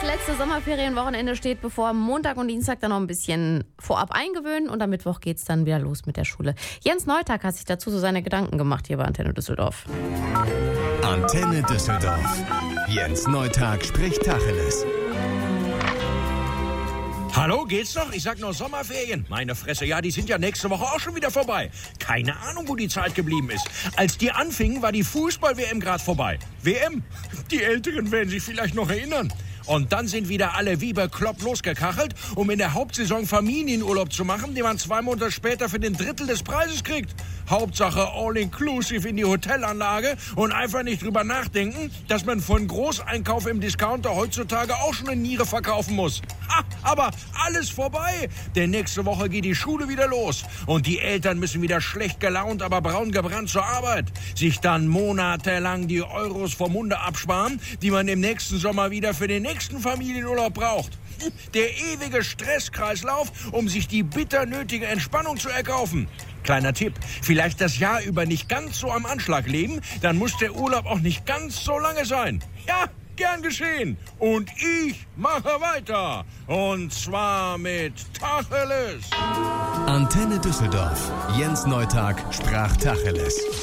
letzte Sommerferienwochenende steht bevor. Montag und Dienstag dann noch ein bisschen vorab eingewöhnen und am Mittwoch geht's dann wieder los mit der Schule. Jens Neutag hat sich dazu so seine Gedanken gemacht hier bei Antenne Düsseldorf. Antenne Düsseldorf. Jens Neutag spricht Tacheles. Hallo, geht's noch? Ich sag nur Sommerferien. Meine Fresse, ja, die sind ja nächste Woche auch schon wieder vorbei. Keine Ahnung, wo die Zeit geblieben ist. Als die anfingen, war die Fußball-WM gerade vorbei. WM? Die Älteren werden sich vielleicht noch erinnern. Und dann sind wieder alle wie bekloppt losgekachelt, um in der Hauptsaison Familienurlaub zu machen, den man 2 Monate später für den Drittel des Preises kriegt. Hauptsache all-inclusive in die Hotelanlage und einfach nicht drüber nachdenken, dass man von Großeinkauf im Discounter heutzutage auch schon eine Niere verkaufen muss. Ha, aber alles vorbei, denn nächste Woche geht die Schule wieder los und die Eltern müssen wieder schlecht gelaunt, aber braun gebrannt zur Arbeit. Sich dann monatelang die Euros vom Munde absparen, die man im nächsten Sommer wieder für den nächsten Familienurlaub braucht. Der ewige Stresskreislauf, um sich die bitter nötige Entspannung zu erkaufen. Kleiner Tipp, vielleicht das Jahr über nicht ganz so am Anschlag leben, dann muss der Urlaub auch nicht ganz so lange sein. Ja, gern geschehen. Und ich mache weiter. Und zwar mit Tacheles. Antenne Düsseldorf. Jens Neutag sprach Tacheles.